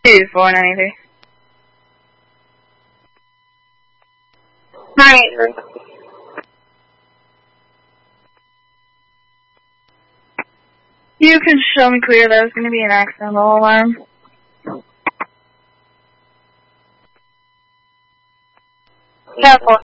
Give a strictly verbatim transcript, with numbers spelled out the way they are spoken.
two four ninety-three. nine eight three. You can show me clear there's going to be an accidental alarm. Careful.